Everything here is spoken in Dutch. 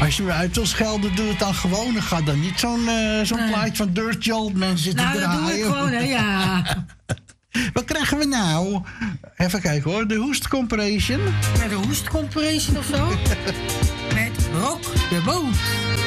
Als je me uit wil schelden, doe het dan gewoon. Dan gaat dan niet zo'n plaatje van Dirty Old Man zitten draaien. Nou, dat doe ik gewoon, hè, ja. Wat krijgen we nou? Even kijken hoor, de Hoest Corporation. Met de Hoest Corporation of zo? Met Rock de Boot.